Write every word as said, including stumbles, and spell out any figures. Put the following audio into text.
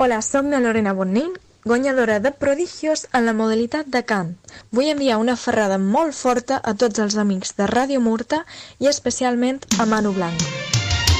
Hola, soc la Lorena Bonnin, guanyadora de Prodigios en la modalitat de cant. Vull enviar una ferrada molt forta a tots els amics de Ràdio Murta i especialment a Manu Blanco.